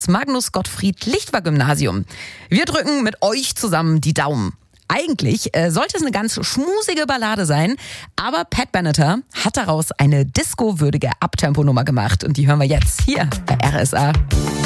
Magnus Gottfried Lichtwer Gymnasium. Wir drücken mit euch zusammen die Daumen. Eigentlich sollte es eine ganz schmusige Ballade sein, aber Pat Benatar hat daraus eine disco-würdige Abtempo-Nummer gemacht und die hören wir jetzt hier bei RSA.